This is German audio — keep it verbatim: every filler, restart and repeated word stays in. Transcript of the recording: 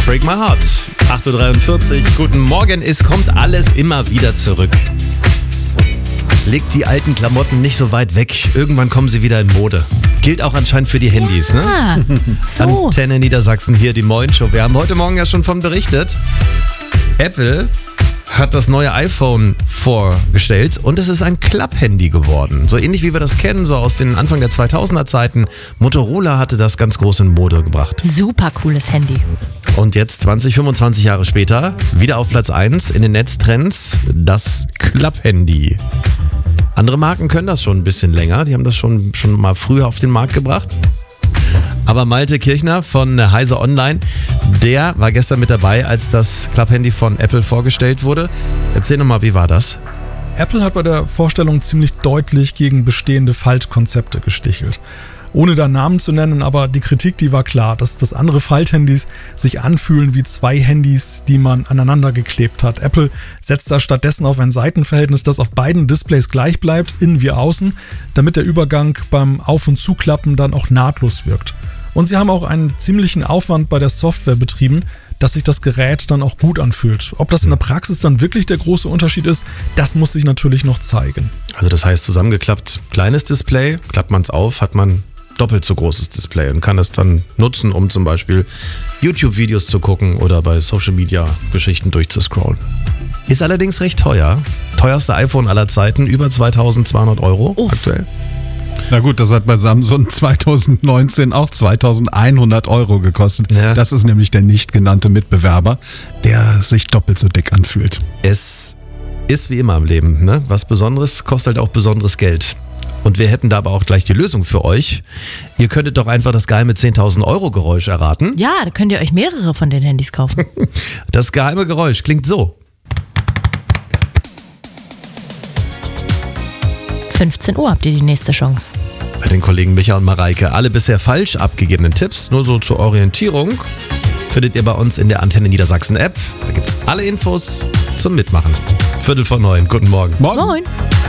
Break My Heart. acht Uhr dreiundvierzig. Guten Morgen. Es kommt alles immer wieder zurück. Legt die alten Klamotten nicht so weit weg. Irgendwann kommen sie wieder in Mode. Gilt auch anscheinend für die Handys, ja, ne? So. Antenne Niedersachsen, hier die Moin Show. Wir haben heute Morgen ja schon von berichtet. Apple hat das neue iPhone vorgestellt und es ist ein Klapp-Handy geworden. So ähnlich wie wir das kennen, so aus den Anfang der zweitausender Zeiten. Motorola hatte das ganz groß in Mode gebracht. Super cooles Handy. Und jetzt zwanzig, fünfundzwanzig Jahre später, wieder auf Platz eins in den Netztrends, das Klapp-Handy. Andere Marken können das schon ein bisschen länger, die haben das schon, schon mal früher auf den Markt gebracht. Aber Malte Kirchner von Heise Online, der war gestern mit dabei, als das Klapp-Handy von Apple vorgestellt wurde. Erzähl nochmal, wie war das? Apple hat bei der Vorstellung ziemlich deutlich gegen bestehende Faltkonzepte gestichelt. Ohne da Namen zu nennen, aber die Kritik, die war klar, dass, dass andere Falthandys sich anfühlen wie zwei Handys, die man aneinander geklebt hat. Apple setzt da stattdessen auf ein Seitenverhältnis, das auf beiden Displays gleich bleibt, innen wie außen, damit der Übergang beim Auf- und Zuklappen dann auch nahtlos wirkt. Und sie haben auch einen ziemlichen Aufwand bei der Software betrieben, dass sich das Gerät dann auch gut anfühlt. Ob das in der Praxis dann wirklich der große Unterschied ist, das muss sich natürlich noch zeigen. Also das heißt, zusammengeklappt, kleines Display, klappt man es auf, hat man doppelt so großes Display und kann es dann nutzen, um zum Beispiel YouTube-Videos zu gucken oder bei Social-Media-Geschichten durchzuscrollen. Ist allerdings recht teuer. Teuerste iPhone aller Zeiten, über zweitausendzweihundert Euro Uff. aktuell. Na gut, das hat bei Samsung zweitausendneunzehn auch zweitausendeinhundert Euro gekostet. Ja. Das ist nämlich der nicht genannte Mitbewerber, der sich doppelt so dick anfühlt. Es ist wie immer im Leben, ne? Was Besonderes kostet halt auch besonderes Geld. Und wir hätten da aber auch gleich die Lösung für euch. Ihr könntet doch einfach das geheime zehntausend Euro Geräusch erraten. Ja, da könnt ihr euch mehrere von den Handys kaufen. Das geheime Geräusch klingt so. fünfzehn Uhr habt ihr die nächste Chance. Bei den Kollegen Micha und Mareike. Alle bisher falsch abgegebenen Tipps, nur so zur Orientierung, findet ihr bei uns in der Antenne Niedersachsen App. Da gibt's alle Infos zum Mitmachen. Viertel vor neun. Guten Morgen. Morgen. Moin.